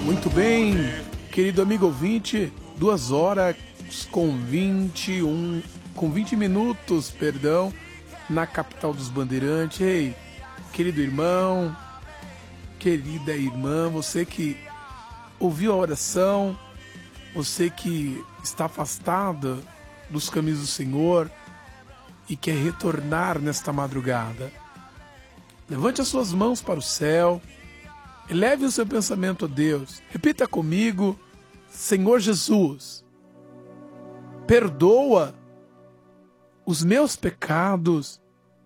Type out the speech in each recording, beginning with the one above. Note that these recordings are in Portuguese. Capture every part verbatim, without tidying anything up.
Muito bem, querido amigo ouvinte, duas horas com vinte e um, com vinte minutos, perdão, na capital dos Bandeirantes. Ei, querido irmão, querida irmã, você que ouviu a oração, você que está afastada dos caminhos do Senhor e quer retornar nesta madrugada, levante as suas mãos para o céu, eleve o seu pensamento a Deus, repita comigo: Senhor Jesus, perdoa os meus pecados,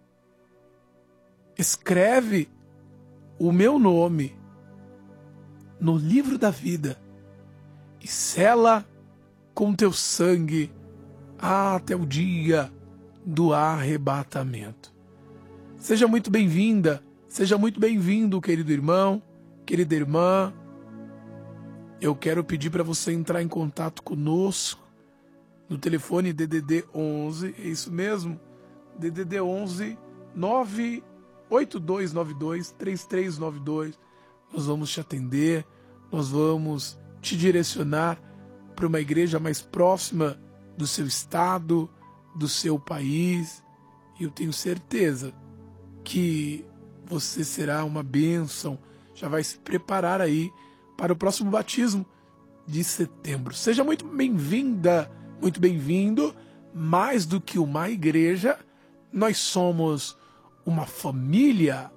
escreve o meu nome no livro da vida e sela com teu sangue até o dia do arrebatamento. Seja muito bem-vinda, seja muito bem-vindo, querido irmão, querida irmã. Eu quero pedir para você entrar em contato conosco no telefone D D D onze, é isso mesmo, D D D onze nove oito dois nove dois três três nove dois. Nós vamos te atender, nós vamos te direcionar para uma igreja mais próxima do seu estado, do seu país, e eu tenho certeza que você será uma bênção. Já vai se preparar aí para o próximo batismo de setembro. Seja muito bem-vinda, muito bem-vindo. Mais do que uma igreja, nós somos uma família